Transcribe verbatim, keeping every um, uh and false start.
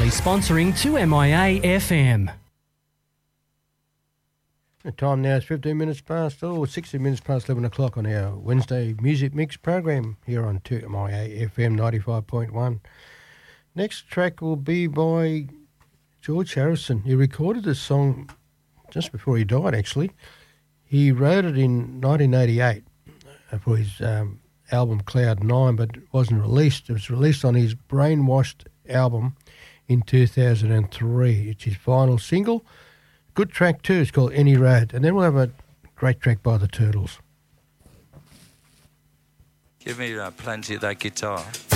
sponsoring two M I A F M. The time now is fifteen minutes past, oh, sixteen minutes past eleven o'clock on our Wednesday Music Mix program here on two M I A F M ninety-five point one. Next track will be by George Harrison. He recorded this song just before he died, actually. He wrote it in nineteen eighty-eight for his um, album Cloud Nine, but it wasn't released. It was released on his Brainwashed album in two thousand three. It's his final single. Good track too. It's called Any Road. And then we'll have a great track by the Turtles. Give me uh, plenty of that guitar.